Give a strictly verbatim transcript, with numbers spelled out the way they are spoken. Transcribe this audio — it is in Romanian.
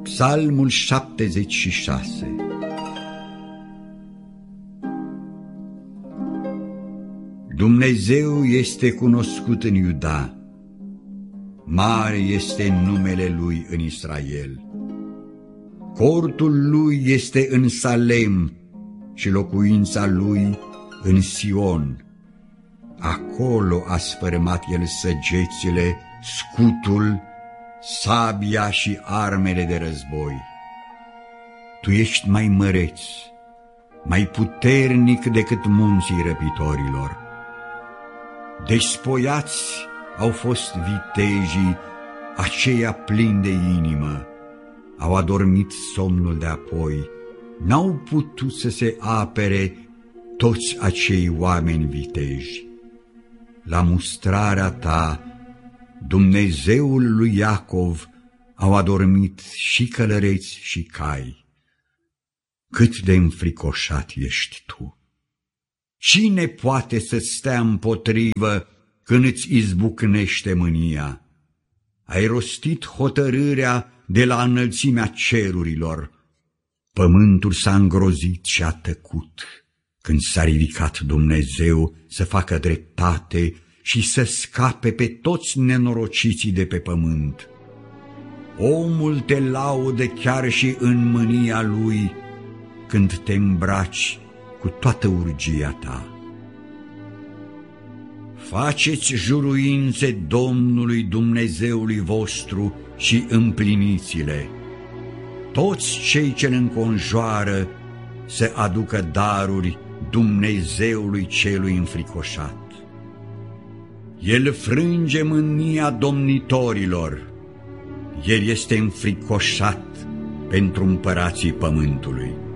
Psalmul șaptezeci și șase. Dumnezeu este cunoscut în Iuda, mare este numele Lui în Israel. Cortul Lui este în Salem și locuința Lui în Sion. Acolo a sfărâmat El săgețile, scutul, sabia și armele de război. Tu ești mai măreț, mai puternic decât munții răpitorilor. Despoiați au fost vitejii, aceia plini de inimă, au adormit somnul de apoi, n-au putut să se apere toți acei oameni viteji. La mustrarea ta, Dumnezeul lui Iacov, au adormit și călăreți și cai. Cât de înfricoșat ești tu! Cine poate să-ți stea împotrivă când îți izbucnește mânia? Ai rostit hotărârea de la înălțimea cerurilor. Pământul s-a îngrozit și a tăcut când s-a ridicat Dumnezeu să facă dreptate și să scape pe toți nenorociții de pe pământ. Omul te laudă chiar și în mânia lui când te îmbraci cu toată urgia ta. Faceți juruințe Domnului Dumnezeului vostru și împliniți-le. Toți cei ce îl înconjoară să aducă daruri Dumnezeului celui înfricoșat. El frânge mânia domnitorilor, El este înfricoșat pentru împărații pământului.